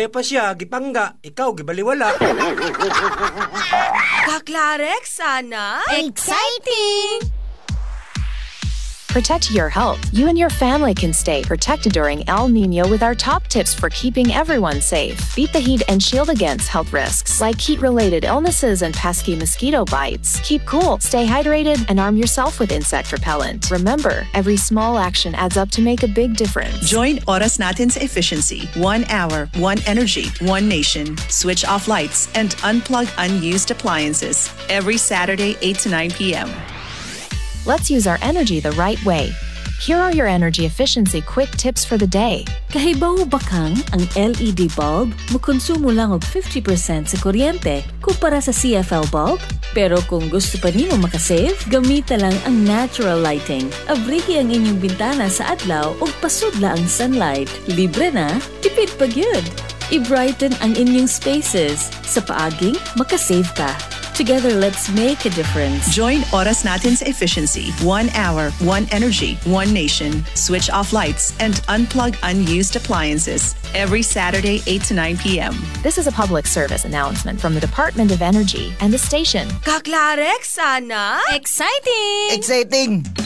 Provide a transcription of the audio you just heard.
Ayaw pa siya, gipangga. Ikaw, gibaliwala. Kaklarek, sana. Exciting! Protect your health. You and your family can stay protected during El Nino with our top tips for keeping everyone safe. Beat the heat and shield against health risks like heat-related illnesses and pesky mosquito bites. Keep cool, stay hydrated, and arm yourself with insect repellent. Remember, every small action adds up to make a big difference. Join Oras Natin's efficiency. 1 hour, 1 energy, 1 nation. Switch off lights and unplug unused appliances. Every Saturday, 8 to 9 p.m. Let's use our energy the right way. Here are your energy efficiency quick tips for the day. Kahibaw bakang ang LED bulb mukonsumo lang og 50% sa kuryente kumpara sa CFL bulb. Pero kung gusto pa nimo makasave, gamita lang ang natural lighting. Abrihi ang inyong bintana sa adlaw ug pasudla ang sunlight. Libre na, tipid pa gyud. I-brighten ang inyong spaces. Sa paaging, makasave ka. Together, let's make a difference. Join Oras Natin's efficiency. 1 hour, 1 energy, 1 nation. Switch off lights and unplug unused appliances. Every Saturday, 8 to 9 p.m. This is a public service announcement from the Department of Energy and the station. Kaklarek, sana. Exciting! Exciting!